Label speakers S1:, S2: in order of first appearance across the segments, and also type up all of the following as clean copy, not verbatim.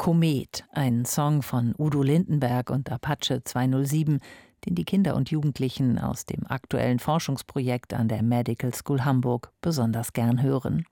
S1: Komet, ein Song von Udo Lindenberg und Apache 207, den die Kinder und Jugendlichen aus dem aktuellen Forschungsprojekt an der Medical School Hamburg besonders gern hören.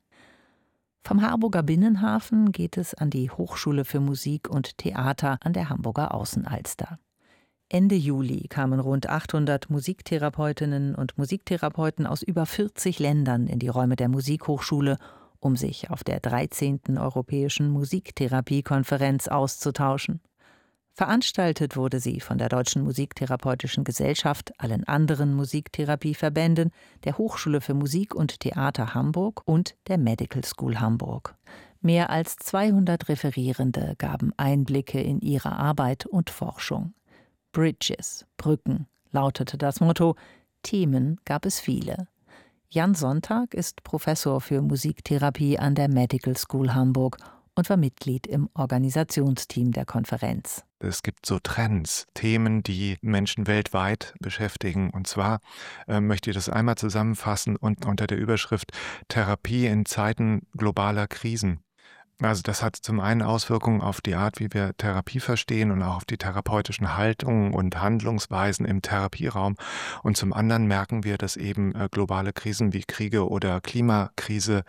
S1: Vom Harburger Binnenhafen geht es an die Hochschule für Musik und Theater an der Hamburger Außenalster. Ende Juli kamen rund 800 Musiktherapeutinnen und Musiktherapeuten aus über 40 Ländern in die Räume der Musikhochschule, um sich auf der 13. Europäischen Musiktherapiekonferenz auszutauschen. Veranstaltet wurde sie von der Deutschen Musiktherapeutischen Gesellschaft, allen anderen Musiktherapieverbänden, der Hochschule für Musik und Theater Hamburg und der Medical School Hamburg. Mehr als 200 Referierende gaben Einblicke in ihre Arbeit und Forschung. Bridges, Brücken, lautete das Motto. Themen gab es viele. Jan Sonntag ist Professor für Musiktherapie an der Medical School Hamburg und war Mitglied im Organisationsteam der Konferenz.
S2: Es gibt so Trends, Themen, die Menschen weltweit beschäftigen. Und zwar möchte ich das einmal zusammenfassen und unter der Überschrift Therapie in Zeiten globaler Krisen. Also das hat zum einen Auswirkungen auf die Art, wie wir Therapie verstehen und auch auf die therapeutischen Haltungen und Handlungsweisen im Therapieraum. Und zum anderen merken wir, dass eben globale Krisen wie Kriege oder Klimakrise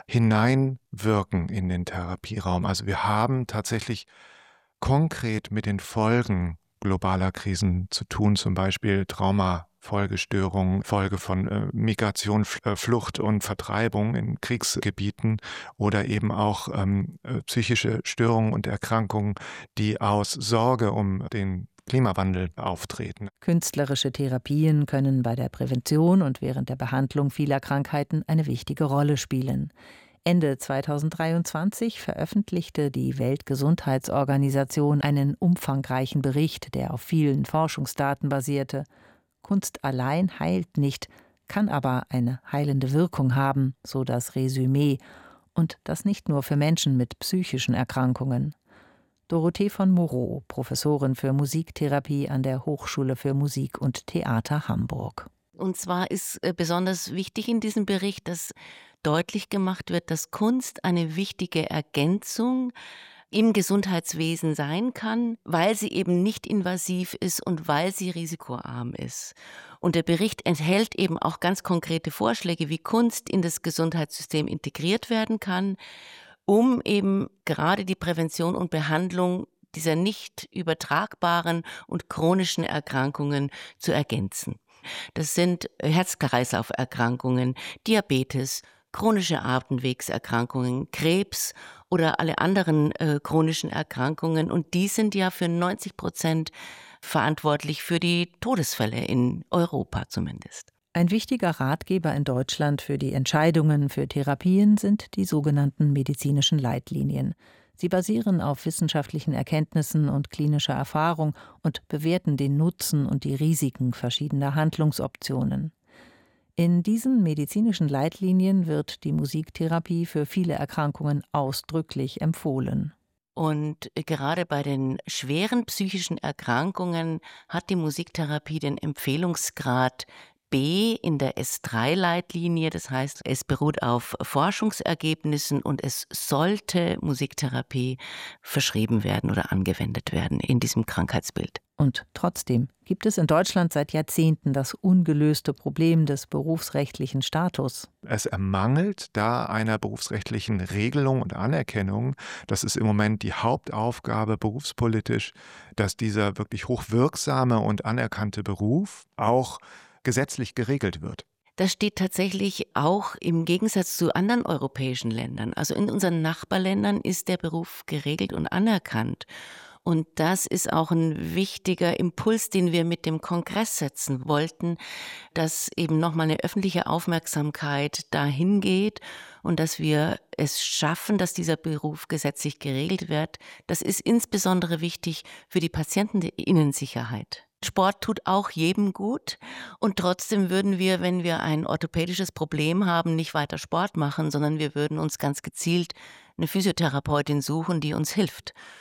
S2: hineinwirken in den Therapieraum. Also wir haben tatsächlich konkret mit den Folgen globaler Krisen zu tun, zum Beispiel Folgestörungen, Folge von Migration, Flucht und Vertreibung in Kriegsgebieten oder eben auch psychische Störungen und Erkrankungen, die aus Sorge um den Klimawandel auftreten.
S1: Künstlerische Therapien können bei der Prävention und während der Behandlung vieler Krankheiten eine wichtige Rolle spielen. Ende 2023 veröffentlichte die Weltgesundheitsorganisation einen umfangreichen Bericht, der auf vielen Forschungsdaten basierte. Kunst allein heilt nicht, kann aber eine heilende Wirkung haben, so das Resümee. Und das nicht nur für Menschen mit psychischen Erkrankungen. Dorothee von Moreau, Professorin für Musiktherapie an der Hochschule für Musik und Theater Hamburg.
S3: Und zwar ist besonders wichtig in diesem Bericht, dass deutlich gemacht wird, dass Kunst eine wichtige Ergänzung im Gesundheitswesen sein kann, weil sie eben nicht invasiv ist und weil sie risikoarm ist. Und der Bericht enthält eben auch ganz konkrete Vorschläge, wie Kunst in das Gesundheitssystem integriert werden kann, um eben gerade die Prävention und Behandlung dieser nicht übertragbaren und chronischen Erkrankungen zu ergänzen. Das sind Herz-Kreislauf-Erkrankungen, Diabetes, chronische Atemwegserkrankungen, Krebs oder alle anderen chronischen Erkrankungen. Und die sind ja für 90% verantwortlich für die Todesfälle in Europa zumindest.
S1: Ein wichtiger Ratgeber in Deutschland für die Entscheidungen für Therapien sind die sogenannten medizinischen Leitlinien. Sie basieren auf wissenschaftlichen Erkenntnissen und klinischer Erfahrung und bewerten den Nutzen und die Risiken verschiedener Handlungsoptionen. In diesen medizinischen Leitlinien wird die Musiktherapie für viele Erkrankungen ausdrücklich empfohlen.
S3: Und gerade bei den schweren psychischen Erkrankungen hat die Musiktherapie den Empfehlungsgrad B in der S3-Leitlinie. Das heißt, es beruht auf Forschungsergebnissen und es sollte Musiktherapie verschrieben werden oder angewendet werden in diesem Krankheitsbild.
S1: Und trotzdem gibt es in Deutschland seit Jahrzehnten das ungelöste Problem des berufsrechtlichen Status.
S2: Es ermangelt da einer berufsrechtlichen Regelung und Anerkennung. Das ist im Moment die Hauptaufgabe berufspolitisch, dass dieser wirklich hochwirksame und anerkannte Beruf auch gesetzlich geregelt wird.
S3: Das steht tatsächlich auch im Gegensatz zu anderen europäischen Ländern. Also in unseren Nachbarländern ist der Beruf geregelt und anerkannt. Und das ist auch ein wichtiger Impuls, den wir mit dem Kongress setzen wollten, dass eben nochmal eine öffentliche Aufmerksamkeit dahin geht und dass wir es schaffen, dass dieser Beruf gesetzlich geregelt wird. Das ist insbesondere wichtig für die Patienteninnensicherheit. Sport tut auch jedem gut und trotzdem würden wir, wenn wir ein orthopädisches Problem haben, nicht weiter Sport machen, sondern wir würden uns ganz gezielt eine Physiotherapeutin suchen, die uns hilft.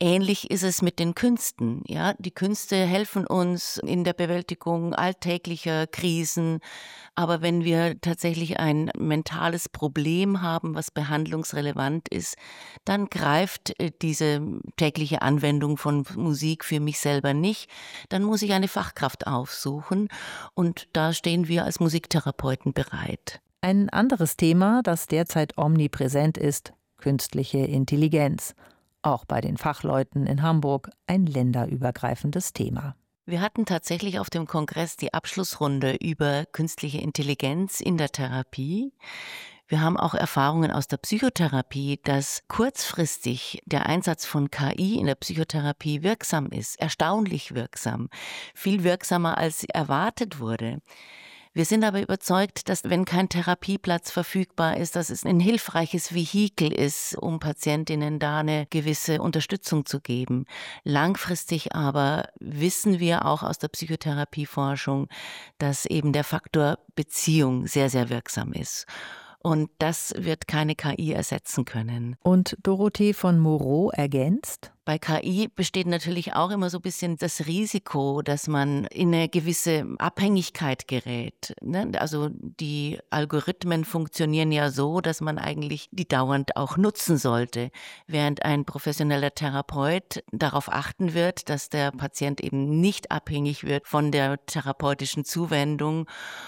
S3: Ähnlich ist es mit den Künsten. Ja? Die Künste helfen uns in der Bewältigung alltäglicher Krisen. Aber wenn wir tatsächlich ein mentales Problem haben, was behandlungsrelevant ist, dann greift diese tägliche Anwendung von Musik für mich selber nicht. Dann muss ich eine Fachkraft aufsuchen. Und da stehen wir als Musiktherapeuten bereit.
S1: Ein anderes Thema, das derzeit omnipräsent ist: künstliche Intelligenz. Auch bei den Fachleuten in Hamburg ein länderübergreifendes Thema.
S3: Wir hatten tatsächlich auf dem Kongress die Abschlussrunde über künstliche Intelligenz in der Therapie. Wir haben auch Erfahrungen aus der Psychotherapie, dass kurzfristig der Einsatz von KI in der Psychotherapie wirksam ist, erstaunlich wirksam, viel wirksamer als erwartet wurde. Wir sind aber überzeugt, dass, wenn kein Therapieplatz verfügbar ist, dass es ein hilfreiches Vehikel ist, um Patientinnen da eine gewisse Unterstützung zu geben. Langfristig aber wissen wir auch aus der Psychotherapieforschung, dass eben der Faktor Beziehung sehr, sehr wirksam ist. Und das wird keine KI ersetzen können.
S1: Und Dorothee von Moreau ergänzt:
S3: Bei KI besteht natürlich auch immer so ein bisschen das Risiko, dass man in eine gewisse Abhängigkeit gerät. Also die Algorithmen funktionieren ja so, dass man eigentlich die dauernd auch nutzen sollte, während ein professioneller Therapeut darauf achten wird, dass der Patient eben nicht abhängig wird von der therapeutischen Zuwendung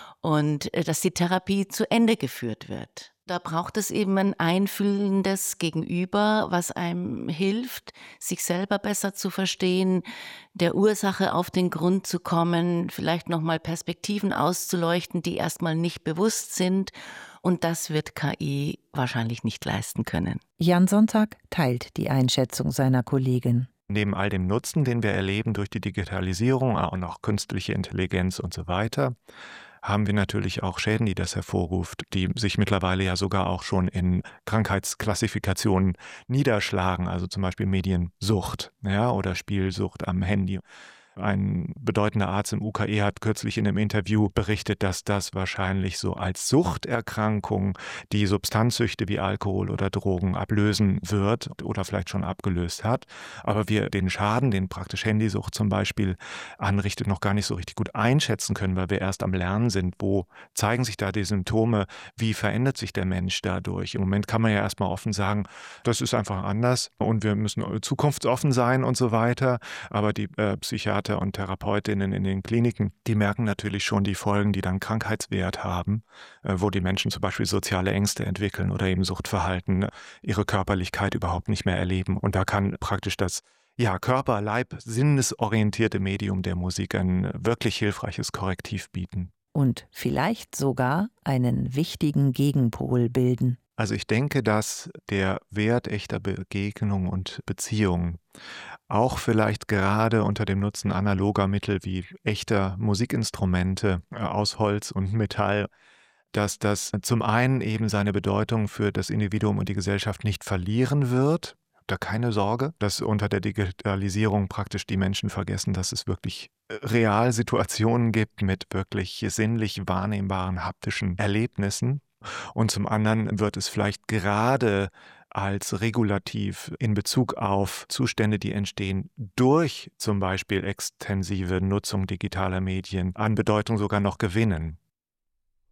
S3: und dass die Therapie zu Ende geführt wird. Da braucht es eben ein einfühlendes Gegenüber, was einem hilft, sich selber besser zu verstehen, der Ursache auf den Grund zu kommen, vielleicht nochmal Perspektiven auszuleuchten, die erstmal nicht bewusst sind. Und das wird KI wahrscheinlich nicht leisten können.
S1: Jan Sonntag teilt die Einschätzung seiner Kollegin.
S2: Neben all dem Nutzen, den wir erleben durch die Digitalisierung und auch künstliche Intelligenz und so weiter, haben wir natürlich auch Schäden, die das hervorruft, die sich mittlerweile ja sogar auch schon in Krankheitsklassifikationen niederschlagen, also zum Beispiel Mediensucht, ja, oder Spielsucht am Handy. Ein bedeutender Arzt im UKE hat kürzlich in einem Interview berichtet, dass das wahrscheinlich so als Suchterkrankung die Substanzsüchte wie Alkohol oder Drogen ablösen wird oder vielleicht schon abgelöst hat. Aber wir den Schaden, den praktisch Handysucht zum Beispiel anrichtet, noch gar nicht so richtig gut einschätzen können, weil wir erst am Lernen sind. Wo zeigen sich da die Symptome? Wie verändert sich der Mensch dadurch? Im Moment kann man ja erstmal offen sagen, das ist einfach anders und wir müssen zukunftsoffen sein und so weiter. Aber die Psychiater und Therapeutinnen in den Kliniken, die merken natürlich schon die Folgen, die dann Krankheitswert haben, wo die Menschen zum Beispiel soziale Ängste entwickeln oder eben Suchtverhalten, ihre Körperlichkeit überhaupt nicht mehr erleben. Und da kann praktisch das Körper-, Leib-, sinnesorientierte Medium der Musik ein wirklich hilfreiches Korrektiv bieten.
S1: Und vielleicht sogar einen wichtigen Gegenpol bilden.
S2: Also ich denke, dass der Wert echter Begegnung und Beziehung auch vielleicht gerade unter dem Nutzen analoger Mittel wie echter Musikinstrumente aus Holz und Metall, dass das zum einen eben seine Bedeutung für das Individuum und die Gesellschaft nicht verlieren wird. Da keine Sorge, dass unter der Digitalisierung praktisch die Menschen vergessen, dass es wirklich real Situationen gibt mit wirklich sinnlich wahrnehmbaren haptischen Erlebnissen. Und zum anderen wird es vielleicht gerade als Regulativ in Bezug auf Zustände, die entstehen durch zum Beispiel extensive Nutzung digitaler Medien, an Bedeutung sogar noch gewinnen.